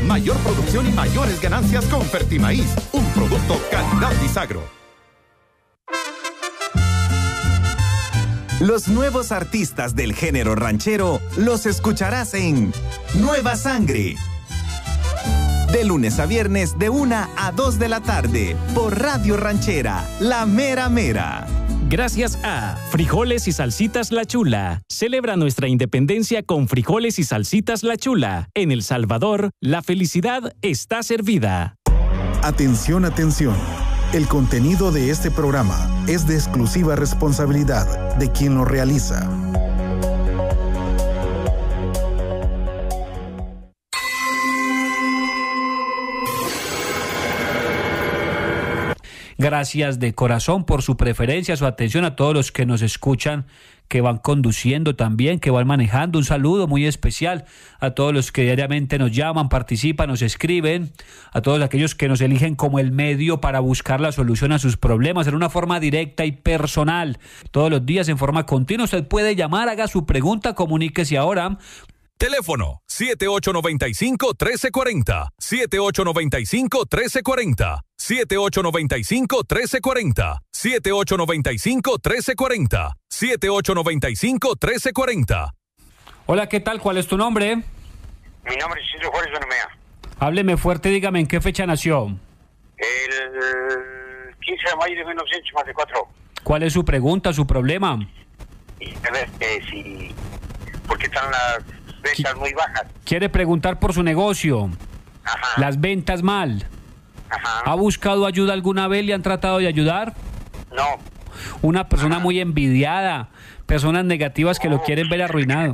Mayor producción y mayores ganancias con Fertimaíz, un producto calidad Bisagro. Los nuevos artistas del género ranchero los escucharás en Nueva Sangre. De lunes a viernes de 1 a 2 de la tarde por Radio Ranchera, La Mera Mera. Gracias a Frijoles y Salsitas La Chula. Celebra nuestra independencia con frijoles y salsitas La Chula. En El Salvador, la felicidad está servida. Atención, atención. El contenido de este programa es de exclusiva responsabilidad de quien lo realiza. Gracias de corazón por su preferencia, su atención a todos los que nos escuchan, que van conduciendo también, que van manejando. Un saludo muy especial a todos los que diariamente nos llaman, participan, nos escriben, a todos aquellos que nos eligen como el medio para buscar la solución a sus problemas en una forma directa y personal. Todos los días en forma continua usted puede llamar, haga su pregunta, comuníquese ahora. Teléfono 7895-1340, 7895-1340, 7895-1340, 7895-1340, 7895-1340. Hola, ¿qué tal? ¿Cuál es tu nombre? Mi nombre es Isidro Juárez Benomea. Hábleme fuerte, dígame, ¿en qué fecha nació? El 15 de mayo de 1954. ¿Cuál es su pregunta, su problema? Y a ver, ¿por qué están las ventas muy bajas? Quiere preguntar por su negocio. Ajá. Las ventas mal. Ajá. ¿Ha buscado ayuda alguna vez? ¿Le han tratado de ayudar? No. Una persona muy envidiada, personas negativas que lo quieren ver arruinado.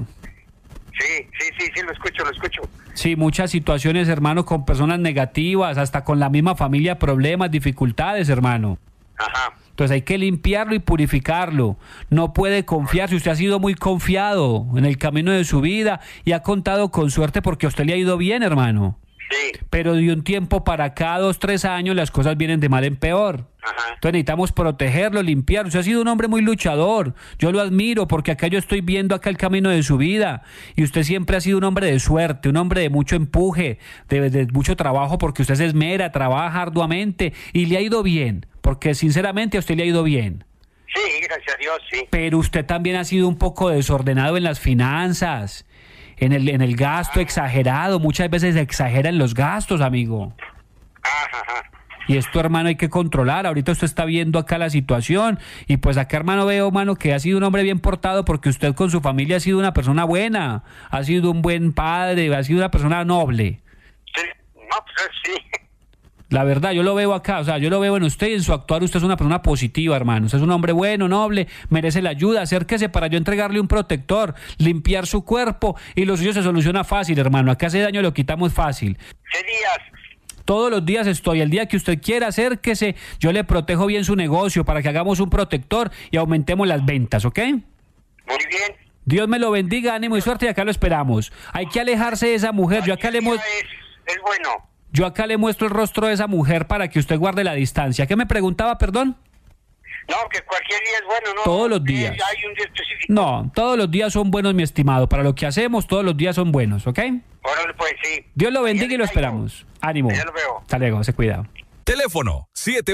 Sí, lo escucho. Sí, muchas situaciones, hermano, con personas negativas, hasta con la misma familia, problemas, dificultades, hermano. Ajá. Entonces hay que limpiarlo y purificarlo. No puede confiar. Si usted ha sido muy confiado en el camino de su vida y ha contado con suerte porque a usted le ha ido bien, hermano. Sí. Pero de un tiempo para acá, 2, 3 años, las cosas vienen de mal en peor. Ajá. Entonces necesitamos protegerlo, limpiarlo. Usted ha sido un hombre muy luchador. Yo lo admiro porque acá yo estoy viendo acá el camino de su vida. Y usted siempre ha sido un hombre de suerte, un hombre de mucho empuje, de mucho trabajo, porque usted se esmera, trabaja arduamente y le ha ido bien. Porque sinceramente a usted le ha ido bien. Sí, gracias a Dios, sí. Pero usted también ha sido un poco desordenado en las finanzas, en el gasto exagerado. Muchas veces exagera en los gastos, amigo. Ajá. Y esto, hermano, hay que controlar. Ahorita usted está viendo acá la situación. Y pues acá, hermano, veo, hermano, que ha sido un hombre bien portado porque usted con su familia ha sido una persona buena. Ha sido un buen padre, ha sido una persona noble. Sí, no, pues sí. La verdad, yo lo veo acá, o sea, yo lo veo en usted y en su actuar. Usted es una persona positiva, hermano. Usted es un hombre bueno, noble, merece la ayuda. Acérquese para yo entregarle un protector, limpiar su cuerpo y lo suyo se soluciona fácil, hermano. Acá ese daño lo quitamos fácil. ¿Qué días? Todos los días estoy. El día que usted quiera, acérquese. Yo le protejo bien su negocio para que hagamos un protector y aumentemos las ventas, ¿ok? Muy bien. Dios me lo bendiga, ánimo y suerte y acá lo esperamos. Hay que alejarse de esa mujer. Yo acá le muestro... Es bueno. Yo acá le muestro el rostro de esa mujer para que usted guarde la distancia. ¿Qué me preguntaba, perdón? No, que cualquier día es bueno, ¿no? Todos los días. ¿Hay un día específico? No, todos los días son buenos, mi estimado. Para lo que hacemos, todos los días son buenos, ¿ok? Órale, pues sí. Dios lo bendiga y lo esperamos. Ánimo. Ya lo veo. Hasta luego, se cuida. Teléfono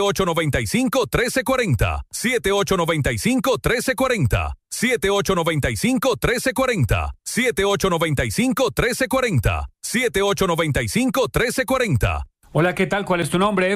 7895-1340, 7895-1340, 7895-1340, 7895-1340, 7895-1340. Hola, ¿qué tal? ¿Cuál es tu nombre?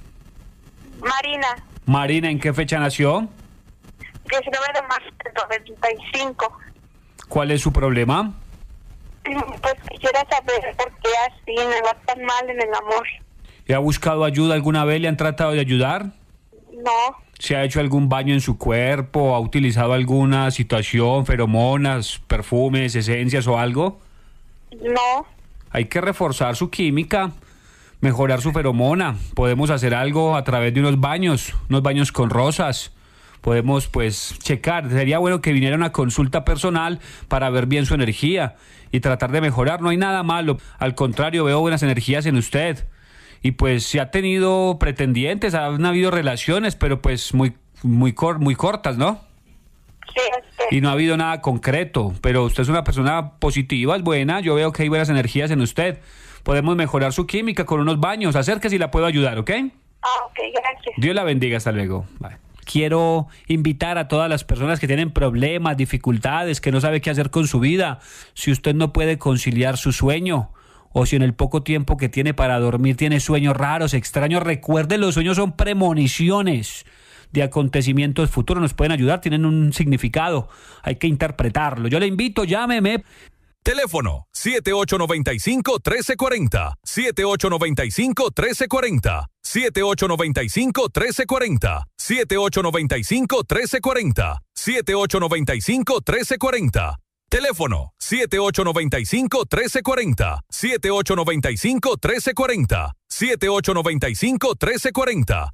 Marina. Marina, ¿en qué fecha nació? 19 de marzo del 95. ¿Cuál es su problema? Pues quisiera saber por qué así me va tan mal en el amor. ¿Ha buscado ayuda alguna vez? ¿Le han tratado de ayudar? No. ¿Se ha hecho algún baño en su cuerpo? ¿Ha utilizado alguna situación, feromonas, perfumes, esencias o algo? No. Hay que reforzar su química, mejorar su feromona. Podemos hacer algo a través de unos baños con rosas. Podemos, pues, checar. Sería bueno que viniera a una consulta personal para ver bien su energía y tratar de mejorar. No hay nada malo. Al contrario, veo buenas energías en usted. Y pues si ha tenido pretendientes, han habido relaciones, pero pues muy cortas, ¿no? Sí, Y no ha habido nada concreto, pero usted es una persona positiva, es buena, yo veo que hay buenas energías en usted. Podemos mejorar su química con unos baños, acérquese y la puedo ayudar, ¿ok? Ok, gracias. Dios la bendiga, hasta luego. Bye. Quiero invitar a todas las personas que tienen problemas, dificultades, que no sabe qué hacer con su vida. Si usted no puede conciliar su sueño, o si en el poco tiempo que tiene para dormir tiene sueños raros, extraños, recuerde, los sueños son premoniciones de acontecimientos futuros, nos pueden ayudar, tienen un significado, hay que interpretarlo. Yo le invito, llámeme. Teléfono 7895-1340, 7895-1340, 7895-1340, 7895-1340, 7895-1340. Teléfono 7895-1340, 7895-1340, 7895-1340,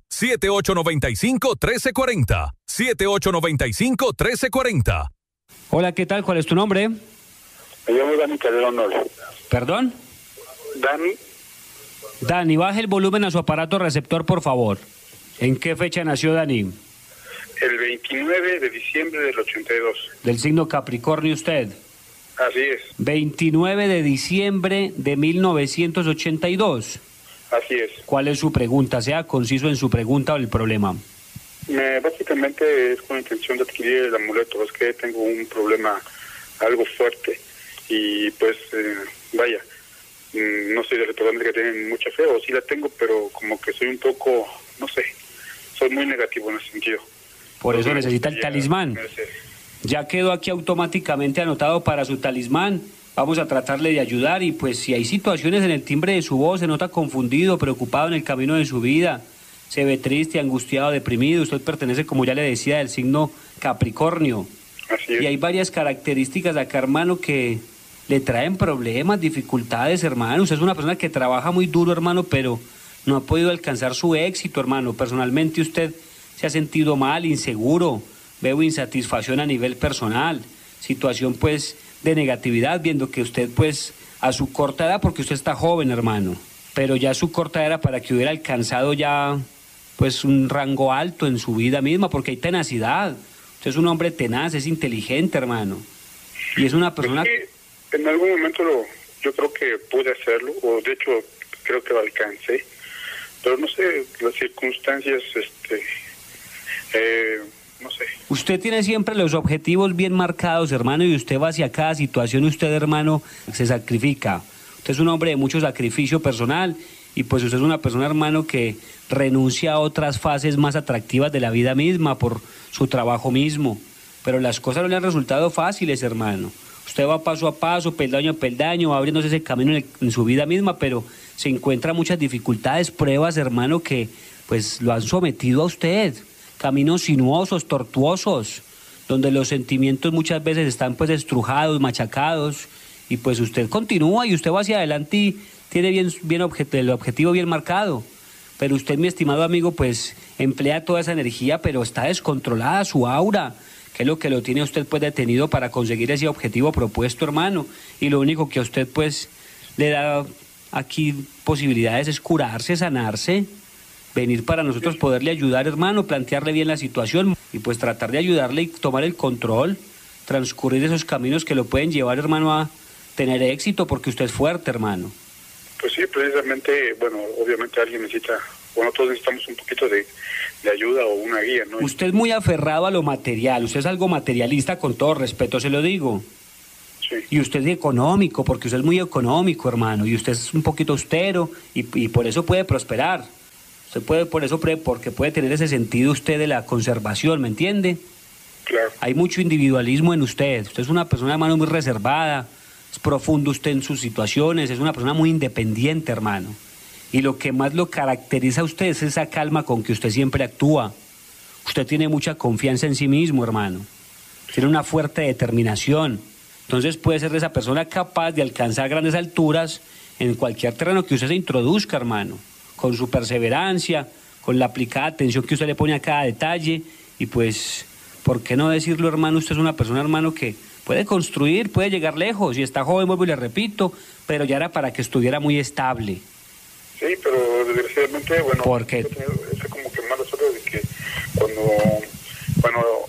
7895-1340, 7895-1340. Hola, ¿qué tal? ¿Cuál es tu nombre? Me llamo Dani Calderón Nol. ¿Perdón? Dani, baje el volumen a su aparato receptor, por favor. ¿En qué fecha nació Dani? El 29 de diciembre del 82. Del signo Capricornio usted. Así es. 29 de diciembre de 1982. Así es. ¿Cuál es su pregunta? Sea conciso en su pregunta o el problema. Básicamente es con la intención de adquirir el amuleto. Es que tengo un problema algo fuerte. Y pues, no soy de las personas que tienen mucha fe, o sí la tengo, pero como que soy un poco, no sé, soy muy negativo en ese sentido. Por eso necesita el talismán. Ya quedó aquí automáticamente anotado para su talismán. Vamos a tratarle de ayudar y pues si hay situaciones en el timbre de su voz, se nota confundido, preocupado en el camino de su vida, se ve triste, angustiado, deprimido, usted pertenece, como ya le decía, del signo Capricornio. Así es. Y hay varias características acá, hermano, que le traen problemas, dificultades, hermano. Usted es una persona que trabaja muy duro, hermano, pero no ha podido alcanzar su éxito, hermano. Personalmente usted se ha sentido mal, inseguro, veo insatisfacción a nivel personal, situación pues de negatividad, viendo que usted pues a su corta edad, porque usted está joven, hermano, pero ya su corta edad era para que hubiera alcanzado ya pues un rango alto en su vida misma, porque hay tenacidad. Usted es un hombre tenaz, es inteligente, hermano, y es una persona... En algún momento yo creo que pude hacerlo, o de hecho creo que lo alcancé, pero no sé, las circunstancias, no sé. Usted tiene siempre los objetivos bien marcados, hermano, y usted va hacia cada situación, usted, hermano, se sacrifica. Usted es un hombre de mucho sacrificio personal y pues usted es una persona, hermano, que renuncia a otras fases más atractivas de la vida misma por su trabajo mismo. Pero las cosas no le han resultado fáciles, hermano. Usted va paso a paso, peldaño a peldaño, va abriéndose ese camino en su vida misma, pero se encuentra muchas dificultades, pruebas, hermano, que pues lo han sometido a usted. Caminos sinuosos, tortuosos, donde los sentimientos muchas veces están pues estrujados, machacados, y pues usted continúa y usted va hacia adelante y tiene el objetivo bien marcado. Pero usted, mi estimado amigo, pues emplea toda esa energía, pero está descontrolada su aura, que es lo que lo tiene a usted pues detenido para conseguir ese objetivo propuesto, hermano. Y lo único que a usted pues le da aquí posibilidades es curarse, sanarse, venir para nosotros poderle ayudar, hermano, plantearle bien la situación y pues tratar de ayudarle y tomar el control, transcurrir esos caminos que lo pueden llevar, hermano, a tener éxito, porque usted es fuerte, hermano. Pues sí, precisamente, bueno, obviamente alguien necesita, bueno, todos necesitamos un poquito de ayuda o una guía, ¿no? Usted es muy aferrado a lo material, usted es algo materialista, con todo respeto se lo digo. Sí. Y usted es económico, porque usted es muy económico, hermano, y usted es un poquito austero y por eso puede prosperar. Usted puede, porque puede tener ese sentido usted de la conservación, ¿me entiende? Claro. Hay mucho individualismo en usted. Usted es una persona, hermano, muy reservada, es profundo usted en sus situaciones, es una persona muy independiente, hermano. Y lo que más lo caracteriza a usted es esa calma con que usted siempre actúa. Usted tiene mucha confianza en sí mismo, hermano. Tiene una fuerte determinación. Entonces puede ser esa persona capaz de alcanzar grandes alturas en cualquier terreno que usted se introduzca, hermano. Con su perseverancia, con la aplicada atención que usted le pone a cada detalle, y pues, ¿por qué no decirlo, hermano? Usted es una persona, hermano, que puede construir, puede llegar lejos, y está joven, vuelvo y le repito, pero ya era para que estuviera muy estable. Sí, pero desgraciadamente, bueno, ¿por qué? Es como que mala suerte de que cuando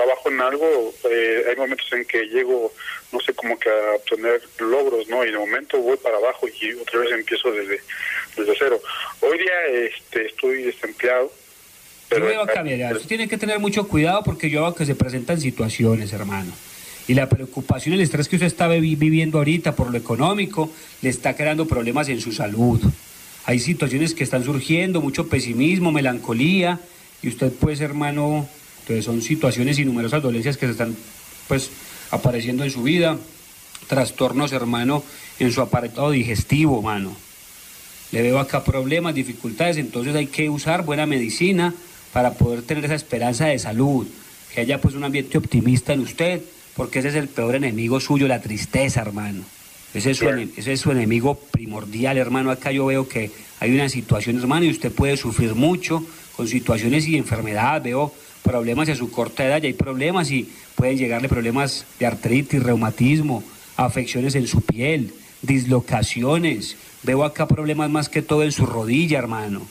trabajo en algo, hay momentos en que llego, no sé, como que a obtener logros, ¿no? Y de momento voy para abajo y otra vez empiezo desde cero. Hoy día estoy desempleado. Yo veo acá, mira, usted tiene que tener mucho cuidado porque yo veo que se presentan situaciones, hermano. Y la preocupación y el estrés que usted está viviendo ahorita por lo económico le está creando problemas en su salud. Hay situaciones que están surgiendo, mucho pesimismo, melancolía, y usted, pues, hermano, entonces son situaciones y numerosas dolencias que se están, pues, apareciendo en su vida. Trastornos, hermano, en su aparato digestivo, hermano. Le veo acá problemas, dificultades, entonces hay que usar buena medicina para poder tener esa esperanza de salud, que haya pues un ambiente optimista en usted, porque ese es el peor enemigo suyo, la tristeza, hermano. Ese es su enemigo primordial, hermano. Acá yo veo que hay una situación, hermano, y usted puede sufrir mucho con situaciones y enfermedades. Veo problemas a su corta edad, ya hay problemas y pueden llegarle problemas de artritis, reumatismo, afecciones en su piel, dislocaciones. Veo acá problemas más que todo en su rodilla, hermano,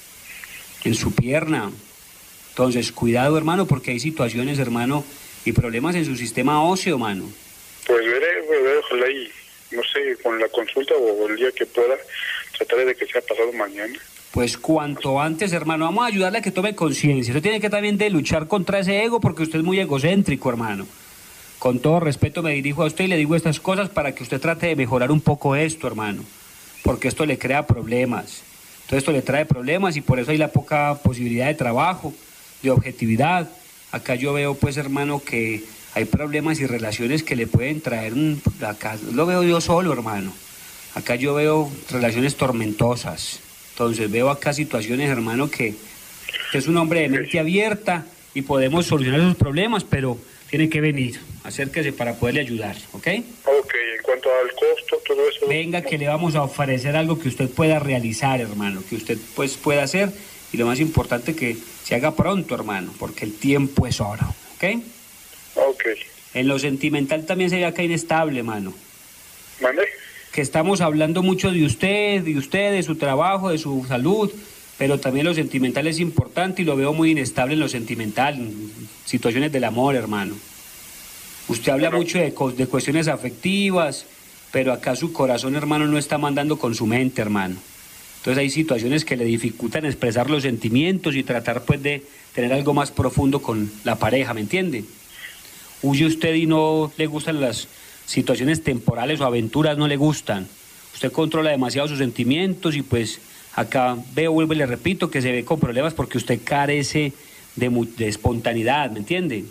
en su pierna. Entonces, cuidado, hermano, porque hay situaciones, hermano, y problemas en su sistema óseo, hermano. Pues veré, ojalá y, no sé, con la consulta o el día que pueda, trataré de que sea pasado mañana. Pues cuanto antes, hermano, vamos a ayudarle a que tome conciencia. Usted tiene que también de luchar contra ese ego porque usted es muy egocéntrico, hermano. Con todo respeto me dirijo a usted y le digo estas cosas para que usted trate de mejorar un poco esto, hermano, porque esto le crea problemas. Todo esto le trae problemas y por eso hay la poca posibilidad de trabajo, de objetividad. Acá yo veo, pues, hermano, que hay problemas y relaciones que le pueden traer acá lo veo yo solo, hermano. Acá yo veo relaciones tormentosas. Entonces veo acá situaciones, hermano, que es un hombre de mente abierta y podemos solucionar esos problemas, pero tiene que venir. Acérquese para poderle ayudar, ¿ok? Ok, en cuanto al costo, todo eso... Venga, que le vamos a ofrecer algo que usted pueda realizar, hermano, que usted pues pueda hacer, y lo más importante que se haga pronto, hermano, porque el tiempo es oro, ¿ok? Ok. En lo sentimental también se ve acá inestable, hermano. ¿Mande? Que estamos hablando mucho de usted, de su trabajo, de su salud, pero también lo sentimental es importante y lo veo muy inestable en lo sentimental, en situaciones del amor, hermano. Usted habla mucho de cuestiones afectivas, pero acá su corazón, hermano, no está mandando con su mente, hermano. Entonces hay situaciones que le dificultan expresar los sentimientos y tratar pues de tener algo más profundo con la pareja, ¿me entiende? Huye usted y no le gustan las situaciones temporales o aventuras, no le gustan. Usted controla demasiado sus sentimientos y pues acá veo, vuelvo y le repito, que se ve con problemas porque usted carece de espontaneidad, ¿me entiende?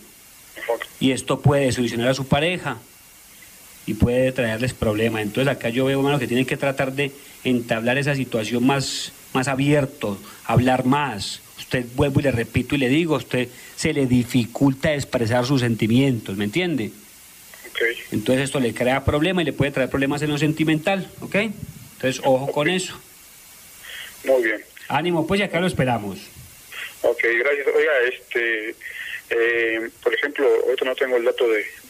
Y esto puede solucionar a su pareja y puede traerles problemas. Entonces acá yo veo, hermano, que tienen que tratar de entablar esa situación más abierto, hablar más. Usted, vuelvo y le repito y le digo, a usted se le dificulta expresar sus sentimientos, ¿me entiende? Okay. Entonces esto le crea problemas y le puede traer problemas en lo sentimental, ¿ok? Entonces ojo con eso. Muy bien. Ánimo, pues, y acá lo esperamos. Ok, gracias. Oiga, por ejemplo, ahorita no tengo el dato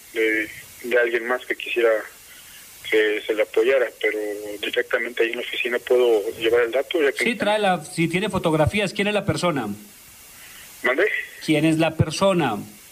de alguien más que quisiera que se le apoyara, pero directamente ahí en la oficina puedo llevar el dato. Ya que sí, tráela. Si tiene fotografías, ¿quién es la persona? ¿Mande? ¿Quién es la persona?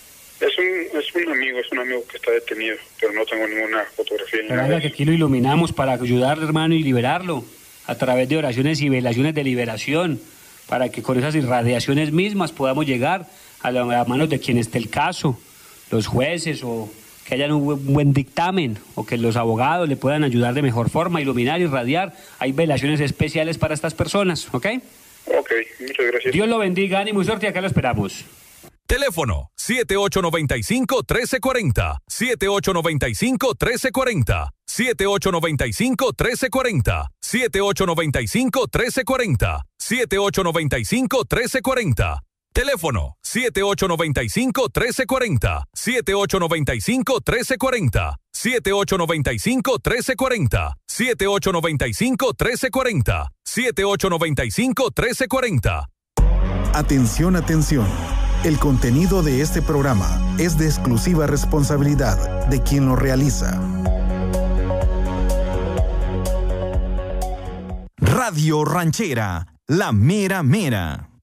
Es un amigo que está detenido, pero no tengo ninguna fotografía. Pero haga que aquí lo iluminamos para ayudarle, hermano, y liberarlo a través de oraciones y velaciones de liberación, para que con esas irradiaciones mismas podamos llegar a las manos de quien esté el caso, los jueces, o que haya un buen dictamen, o que los abogados le puedan ayudar de mejor forma, iluminar, irradiar. Hay velaciones especiales para estas personas, ¿ok? Ok, muchas gracias. Dios lo bendiga, ánimo y suerte, acá lo esperamos. Teléfono 7895-1340, 7895-1340, 7895-1340, 7895-1340, 7895-1340. Teléfono 7895-1340, 7895-1340, 7895-1340, 7895-1340, 7895-1340. Atención, atención. El contenido de este programa es de exclusiva responsabilidad de quien lo realiza. Radio Ranchera, la mera mera.